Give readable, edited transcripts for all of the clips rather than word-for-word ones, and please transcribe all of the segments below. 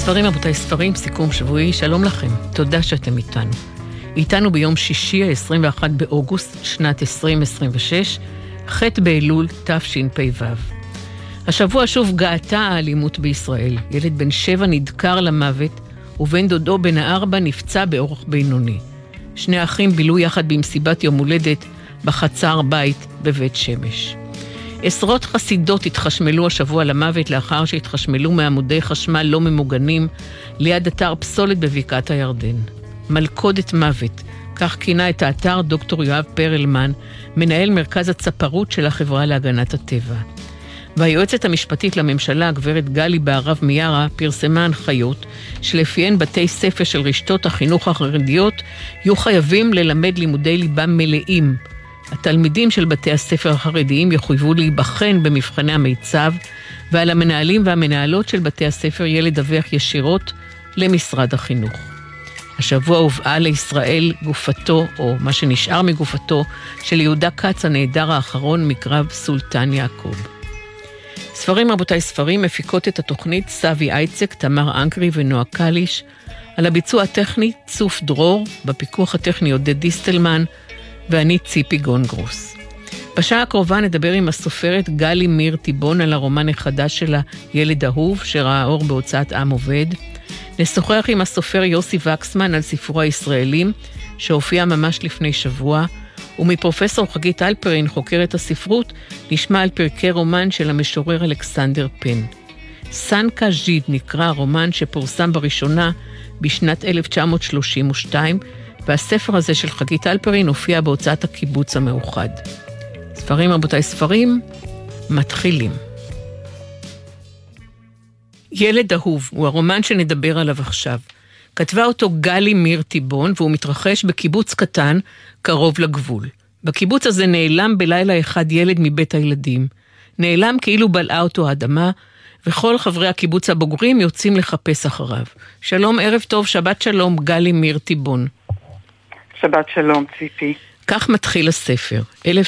ספרים, רבותיי, ספרים, סיכום שבועי, שלום לכם, תודה שאתם איתנו. איתנו ביום שישי, 21 באוגוסט, שנת 2026, ח' באלול תשפ"ו. השבוע שוב גאתה האלימות בישראל. ילד בן 7 נדקר למוות, ובן דודו בן 4 נפצע באורח בינוני. שני האחים בילו יחד במסיבת יום הולדת בחצר בית בבית שמש. עשרות חסידות התחשמלו השבוע למוות לאחר שהתחשמלו מעמודי חשמל לא ממוגנים ליד אתר פסולת בבקעת הירדן. מלכודת מוות, כך כינה את האתר דוקטור יואב פרלמן, מנהל מרכז הצפרות של החברה להגנת הטבע. והיועצת המשפטית לממשלה, הגברת גלי בהרב מיארה, פרסמה הנחיות שלפיהן בתי ספר של רשתות החינוך החרדיות יהיו חייבים ללמד לימודי ליבה מלאים. התלמידים של בתי הספר החרדיים יחויבו להיבחן במבחני המיצב, ועל המנהלים והמנהלות של בתי הספר יהיה לדווח ישירות למשרד החינוך. השבוע הובאה לישראל גופתו, או מה שנשאר מגופתו, של יהודה כץ הנהדר האחרון מקרב סולטן יעקב. ספרים, רבותיי, ספרים, מפיקות את התוכנית סבי אייצק, תמר אנקרי ונועה קליש, על הביצוע הטכני צוף דרור, בפיקוח הטכני עודד דיסטלמן, ואני ציפי גונגרוס. בשעה הקרובה נדבר עם הסופרת גלי מיר טיבון על הרומן החדש שלה, ילד אהוב, שראה אור בהוצאת עם עובד. נשוחח עם הסופר יוסי וקסמן על ספרו הישראלים, שהופיע ממש לפני שבוע, ומפרופסור חגית אלפרין, חוקרת הספרות, נשמע על פרקי רומן של המשורר אלכסנדר פן. סנקה ז'יד נקרא הרומן שפורסם בראשונה בשנת 1932, והספר הזה של חגית אלפרין הופיע בהוצאת הקיבוץ המאוחד. ספרים, רבותיי, ספרים, מתחילים. ילד אהוב הוא הרומן שנדבר עליו עכשיו. כתבה אותו גלי מיר טיבון, והוא מתרחש בקיבוץ קטן קרוב לגבול. בקיבוץ הזה נעלם בלילה אחד ילד מבית הילדים. נעלם כאילו בלעה אותו האדמה, וכל חברי הקיבוץ הבוגרים יוצאים לחפש אחריו. שלום, ערב טוב, שבת שלום, גלי מיר טיבון. שבת שלום, ציפי. כך מתחיל הספר.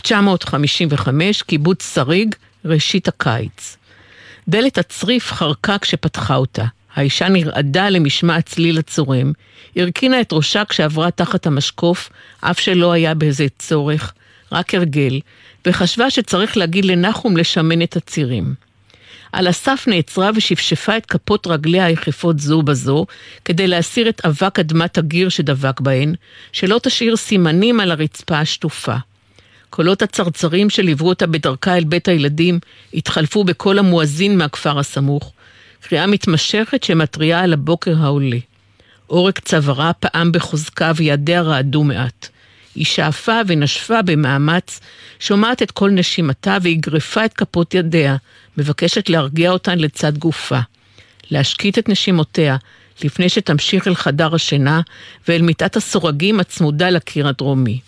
1955, קיבוץ שריג, ראשית הקיץ. דלת הצריף חרקה כשפתחה אותה. האישה נרעדה למשמע צליל הצורם, הרכינה את ראשה כשעברה תחת המשקוף, אף שלא היה באיזה צורך, רק הרגל, וחשבה שצריך להגיד לנחום לשמן את הצירים. על הסף נעצרה ושפשפה את כפות רגליה היחפות זו בזו, כדי להסיר את אבק אדמת הגיר שדבק בהן, שלא תשאיר סימנים על הרצפה השטופה. קולות הצרצרים שליוו אותה בדרכה אל בית הילדים, התחלפו בכל המואזין מהכפר הסמוך, קריאה מתמשכת שמטריעה על הבוקר העולה. אורק צווארה פעם בחוזקה וידיה רעדו מעט. היא שאפה ונשפה במאמץ, שומעת את כל נשימתה והגרפה את כפות ידיה, מבקשת להרגיע אותן לצד גופה. להשקיט את נשימותיה, לפני שתמשיך אל חדר השינה ואל מיטת הסורגים הצמודה לקיר הדרומי.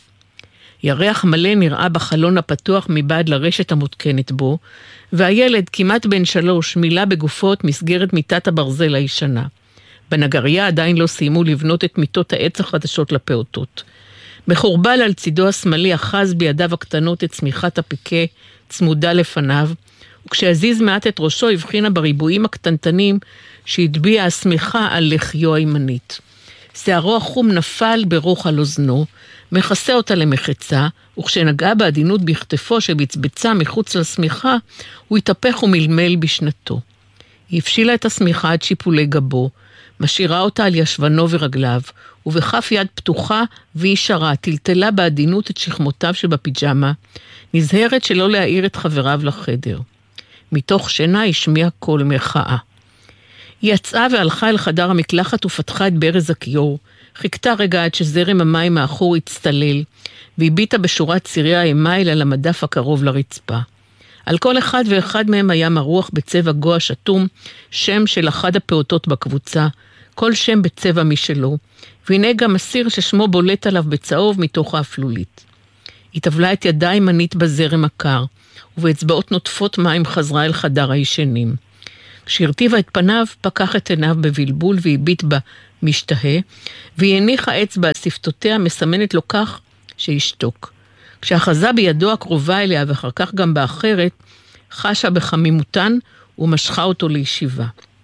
ירח מלא נראה בחלון הפתוח מבעד לרשת המותקנת בו, והילד כמעט בן 3 מילא בגופות מסגרת מיטת הברזל הישנה. בנגריה עדיין לא סיימו לבנות את מיטות העץ החדשות לפעוטות. מחורבל על צידו השמאלי אחז בידיו הקטנות את צמיחת הפיקה צמודה לפניו, וכשהזיז מעט את ראשו הבחינה בריבועים הקטנטנים שהטביע השמיכה על לחיו הימנית. שערו החום נפל ברוח על אוזנו, מכסה אותה למחצה, וכשנגעה בעדינות בכתפו שבצבצה מחוץ לשמיכה, הוא התהפך ומלמל בשנתו. היא הפשילה את השמיכה עד שיפולי גבו, משאירה אותה על ישבנו ורגליו, ובכף יד פתוחה וישרה טלטלה בעדינות את שכמותיו שבפיג'מה, נזהרת שלא להעיר את חבריו לחדר. מתוך שינה השמיע קול מחאה. היא יצאה והלכה אל חדר המקלחת ופתחה את ברז הכיור, חיכתה רגע עד שזרם המים האחור הצטלל, והביטה בשורת צירי האמייל על המדף הקרוב לרצפה. על כל אחד ואחד מהם היה מרוח בצבע גוע שתום, שם של אחד הפעוטות בקבוצה, כל שם בצבע משלו, והנה גם מסיר ששמו בולט עליו בצהוב מתוך האפלולית. היא טבלה את ידה הימנית בזרם הקר, ובאצבעות נוטפות מים חזרה אל חדר הישנים. כשהרטיבה את פניו, פקח את עיניו בבלבול והביט בה משתהה, והיא הניחה אצבע על שפתותיה מסמנת לו כך שישתוק. כשאחזה בידו הקרובה אליה ואחר כך גם באחרת, חשה בחמימותן ומשכה אותו לישיבה.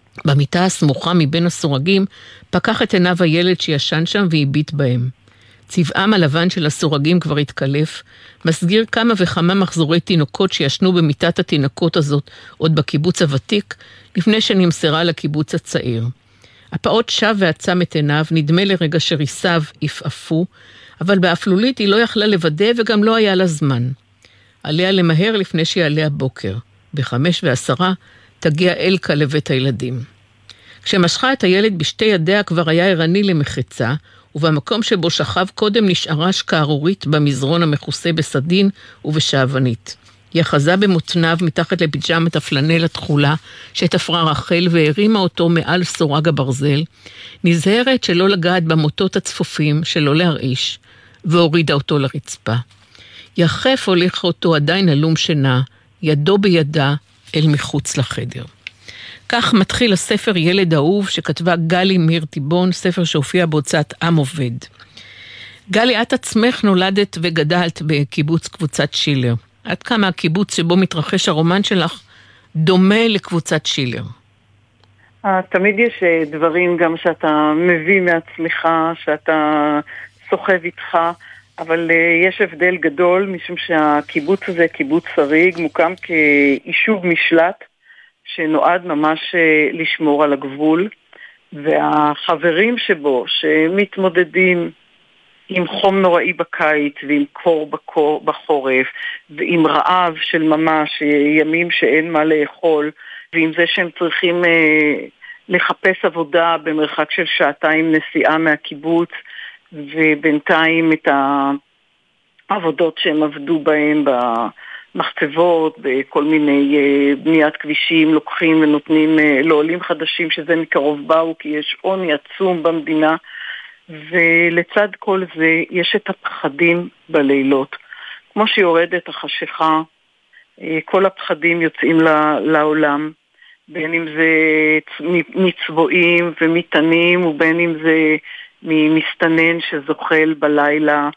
במיטה הסמוכה מבין הסורגים פקח את עיניו הילד שישן שם והביט בהם. צבעם הלבן של הסורגים כבר התקלף, מסגיר כמה וכמה מחזורי תינוקות שישנו במיטת התינוקות הזאת עוד בקיבוץ הוותיק, לפני שנמסרה לקיבוץ הצעיר. הפעוט שב ועצם את עיניו, נדמה לרגע שריסיו יפעפו, אבל באפלולית היא לא יכלה לוודא וגם לא היה לה זמן. עליה למהר לפני שיעלה הבוקר. 5:10 תגיע אלכה לבית הילדים. כשמשכה את הילד בשתי ידיה כבר היה ערני למחצה, ובמקום שבו שכב קודם נשארה שקערורית במזרון המכוסה בסדין ובשעוונית. היא אחזה במותניו מתחת לפיג'מת הפלנל התחולה שתפרה רחל והרימה אותו מעל סורג הברזל, נזהרת שלא לגעת במוטות הצפופים, שלא להרעיש, והורידה אותו לרצפה. יחף הוליך אותו עדיין הלום שינה, ידו בידה אל מחוץ לחדר. כך מתחיל הספר ילד אהוב שכתבה גלי מיר טיבון, ספר שהופיע בהוצאת עם עובד. גלי, את עצמך נולדת וגדלת בקיבוץ קבוצת שילר. עד כמה הקיבוץ שבו מתרחש הרומן שלך דומה לקבוצת שילר? תמיד יש דברים גם שאתה מביא מעצמך, שאתה סוחב איתך, אבל יש הבדל גדול, משום שהקיבוץ הזה, קיבוץ שריג, מוקם כיישוב משלט, שנועד ממש לשמור על הגבול, והחברים שבו שמתמודדים עם חום נוראי בקיץ ועם קור בחורף ועם רעב של ממש, ימים שאין מה לאכול, ועם זה שהם צריכים לחפש עבודה במרחק של 2 נסיעה מהקיבוץ, ובינתיים את העבודות שהם עבדו בהם במחצבות, בכל מיני בניית כבישים, לוקחים ונותנים לעולים חדשים שזה מקרוב באו, כי יש עוני עצום במדינה, ולצד כל זה יש את הפחדים בלילות. כמו שיורדת החשיכה, כל הפחדים יוצאים לעולם, בין אם זה מצבועים ומטענים, ובין אם זה ממסתנן שזוחל בלילה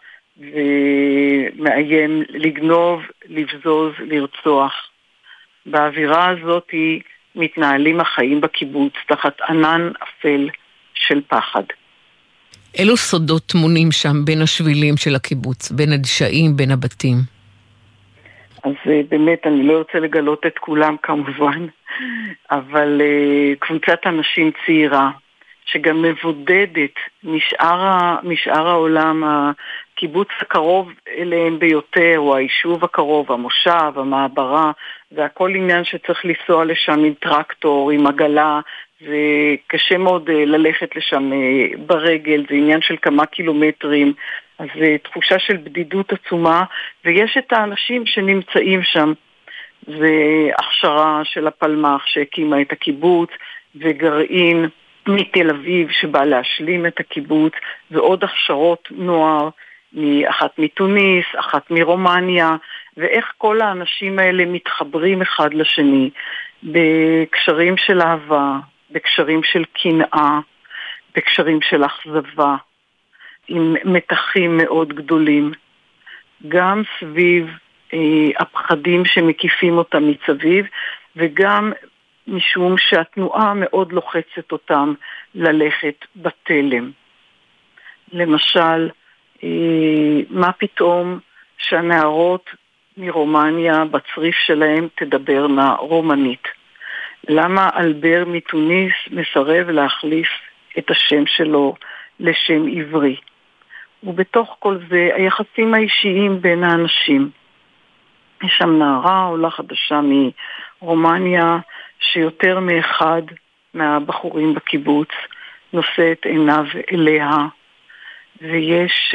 ומאיים לגנוב, לבזוז, לרצוח. באווירה הזאת מתנהלים החיים בקיבוץ תחת ענן אפל של פחד. אילו סודות טמונים שם בין השבילים של הקיבוץ, בין הדשאים, בין הבתים? אז באמת אני לא רוצה לגלות את כולם כמובן, אבל קבוצת אנשים צעירה, שגם מבודדת משאר העולם, הקיבוץ הקרוב אליהם ביותר, או היישוב הקרוב, המושב, המעברה, והכל עניין שצריך לנסוע לשם עם טרקטור, עם עגלה, וקשה מאוד ללכת לשם ברגל, זה עניין של כמה קילומטרים, אז תחושה של בדידות עצומה, ויש את האנשים שנמצאים שם, זה הכשרה של הפלמ"ח שהקימה את הקיבוץ, וגרעין מתל אביב שבא להשלים את הקיבוץ, ועוד הכשרות נוער, אחת מתוניס, אחת מרומניה, ואיך כל האנשים האלה מתחברים אחד לשני, בקשרים של אהבה, בקשרים של קנאה, בקשרים של אכזבה, עם מתחים מאוד גדולים, גם סביב הפחדים שמקיפים אותם מצביב, וגם משום שהתנועה מאוד לוחצת אותם ללכת בתלם. למשל, מה פתאום שהנערות מרומניה בצריף שלהם תדברנה רומנית? למה אלבר מתוניס מסרב להחליף את השם שלו לשם עברי? ובתוך כל זה היחסים האישיים בין האנשים. יש שם נערה, עולה חדשה מרומניה, שיותר מאחד מהבחורים בקיבוץ נושא את עיניו אליה, ויש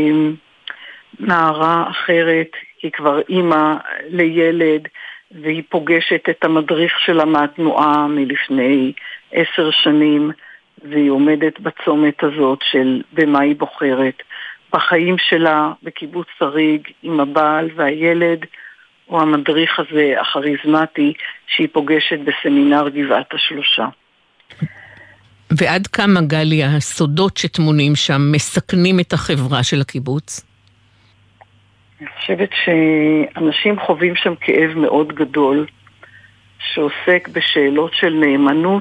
נערה אחרת, היא כבר אימא לילד, והיא פוגשת את המדריך שלה מהתנועה מלפני 10 שנים, והיא עומדת בצומת הזאת של במה היא בוחרת. בחיים שלה בקיבוץ שריג עם הבעל והילד, או המדריך הזה הכריזמטי שהיא פוגשת בסמינר גבעת השלושה. ועד כמה, גלי, הסודות שטמונים שם מסכנים את החברה של הקיבוץ? אני חושבת שאנשים חווים שם כאב מאוד גדול, שעוסק בשאלות של נאמנות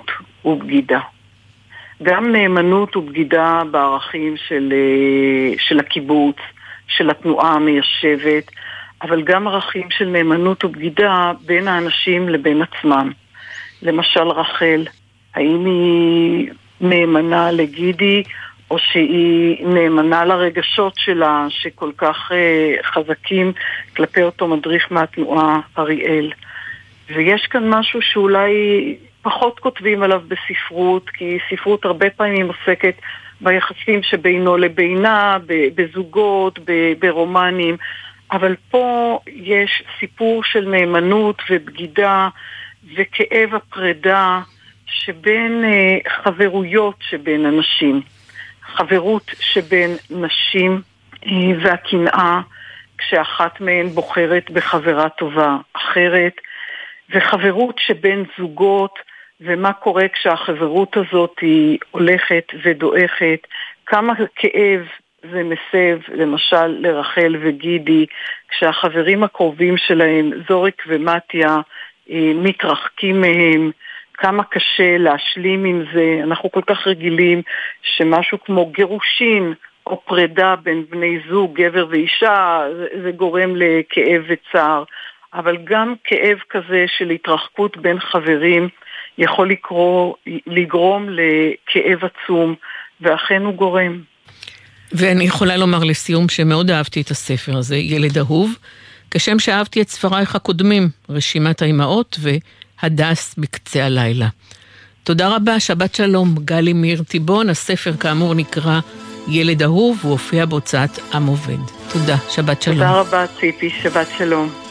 ובגידה. גם נאמנות ובגידה בערכים של הקיבוץ, של התנועה המיישבת, אבל גם ערכים של נאמנות ובגידה בין האנשים לבין עצמם. למשל רחל, האם היא נאמנה לגידי, או שהיא נאמנה לרגשות שלה, שכל כך חזקים כלפי אותו מדריך מהתנועה אריאל. ויש כאן משהו שאולי פחות כותבים עליו בספרות, כי ספרות הרבה פעמים עוסקת ביחסים שבינו לבינה, בזוגות, ברומנים, אבל פה יש סיפור של נאמנות ובגידה וכאב הפרידה שבין חברויות שבין אנשים. חברות שבין נשים והקנאה, כשאחת מהן בוחרת בחברה טובה אחרת, וחברות שבין זוגות, ומה קורה כשהחברות הזאת היא הולכת ודועכת, כמה כאב זה מסב, למשל לרחל וגידי, כשהחברים הקרובים שלהם, זוריק ומתיה, מתרחקים מהם, כמה קשה להשלים עם זה. אנחנו כל כך רגילים שמשהו כמו גירושין או פרידה בין בני זוג, גבר ואישה, זה גורם לכאב וצער. אבל גם כאב כזה של התרחקות בין חברים יכול לגרום לכאב עצום, ואכן הוא גורם. ואני יכולה לומר לסיום שמאוד אהבתי את הספר הזה, ילד אהוב, כשם שאהבתי את ספרייך הקודמים, רשימת האימהות והדס בקצה הלילה. תודה רבה, שבת שלום, גלי מיר טיבון. הספר כאמור נקרא ילד אהוב, הוא הופיע בהוצאת עם עובד. תודה, שבת שלום. תודה רבה ציפי, שבת שלום.